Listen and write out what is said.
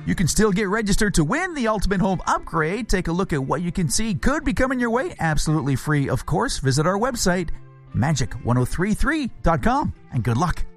You can still get registered to win the Ultimate Home Upgrade. Take a look at what you can see could be coming your way. Absolutely free, of course. Visit our website, magic1033.com, and good luck.